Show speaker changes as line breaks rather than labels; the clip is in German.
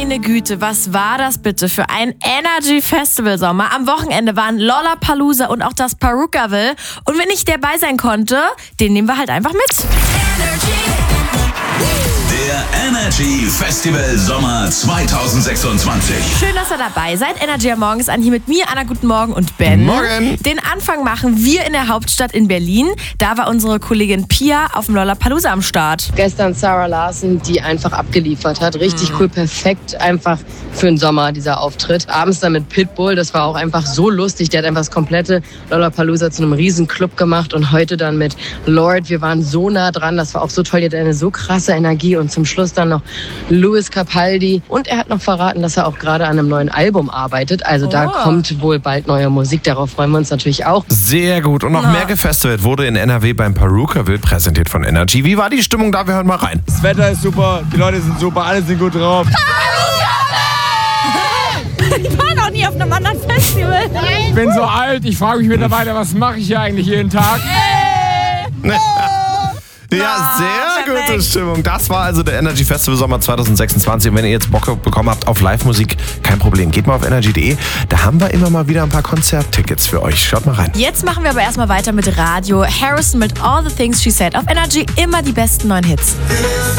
Meine Güte, was war das bitte für ein Energy-Festival-Sommer? Am Wochenende waren Lollapalooza und auch das Perukaville. Und wenn nicht der dabei sein konnte, den nehmen wir halt einfach mit.
Der Energy Festival Sommer 2026.
Schön, dass ihr dabei seid. Energy am Morgen ist an hier mit mir, Anna, guten Morgen und Ben.
Morgen.
Den Anfang machen wir in der Hauptstadt in Berlin. Da war unsere Kollegin Pia auf dem Lollapalooza am Start.
Gestern Sarah Larson, die einfach abgeliefert hat. Richtig cool, perfekt einfach für den Sommer, dieser Auftritt. Abends dann mit Pitbull, das war auch einfach so lustig. Der hat einfach das komplette Lollapalooza zu einem riesen Club gemacht. Und heute dann mit Lorde, wir waren so nah dran, das war auch so toll. Die hat eine so krasse Energie und zum Schluss dann noch Louis Capaldi. Und er hat noch verraten, dass er auch gerade an einem neuen Album arbeitet. Also da kommt wohl bald neue Musik. Darauf freuen wir uns natürlich auch.
Sehr gut. Und noch mehr gefestivalt wurde in NRW beim Perukaville, präsentiert von Energy. Wie war die Stimmung da? Wir hören mal rein.
Das Wetter ist super, die Leute sind super, alle sind gut drauf.
Ich war noch nie auf einem anderen Festival.
Ich bin so alt, ich frage mich mittlerweile, was mache ich hier eigentlich jeden Tag?
Ja, sehr gute Stimmung. Das war also der Energy Festival Sommer 2026. Und wenn ihr jetzt Bock bekommen habt auf Live-Musik, kein Problem. Geht mal auf energy.de. Da haben wir immer mal wieder ein paar Konzerttickets für euch. Schaut mal rein.
Jetzt machen wir aber erstmal weiter mit Radio. Harrison mit All the Things She Said. Auf Energy immer die besten neuen Hits.